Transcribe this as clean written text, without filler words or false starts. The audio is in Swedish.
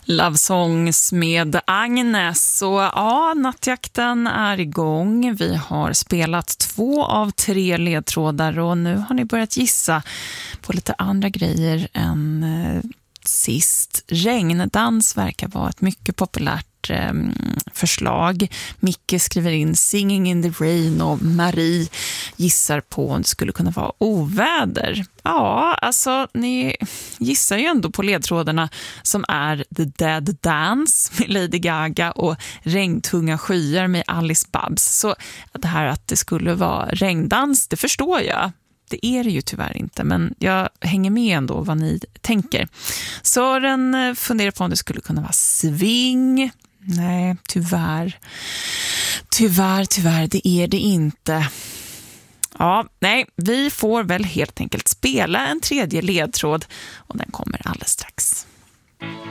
Love Songs med Agnes. Och ja, nattjakten är igång. Vi har spelat 2 av 3 ledtrådar och nu har ni börjat gissa på lite andra grejer än sist. Regndans verkar vara ett mycket populärt förslag. Micke skriver in Singing in the Rain och Marie gissar på om det skulle kunna vara oväder. Ja, alltså ni gissar ju ändå på ledtrådarna som är The Dead Dance med Lady Gaga och Regntunga skyar med Alice Babs. Så det här att det skulle vara regndans, det förstår jag. Det är det ju tyvärr inte, men jag hänger med ändå vad ni tänker. Sören funderar på om det skulle kunna vara sving. Nej, tyvärr. Tyvärr, det är det inte. Ja, nej, vi får väl helt enkelt spela en tredje ledtråd och den kommer alldeles strax.